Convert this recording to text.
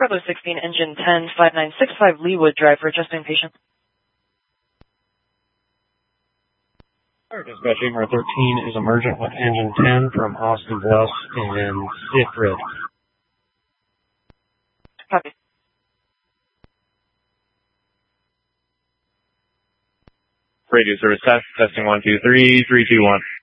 Bravo 16, engine 10, 5965 Leewood Drive for adjusting patient. Dispatch 813 is emergent with engine 10 from Austin Bluffs and Sifrid. Copy. Radio service test, testing 1, 2, 3, 3, 2, 1.